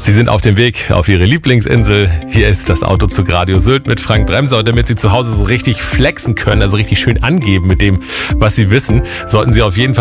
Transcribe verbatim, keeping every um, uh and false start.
Sie sind auf dem Weg auf Ihre Lieblingsinsel. Hier ist das Auto zu Radio Sylt mit Frank Bremser. Und damit Sie zu Hause so richtig flexen können, also richtig schön angeben mit dem, was Sie wissen, sollten Sie auf jeden Fall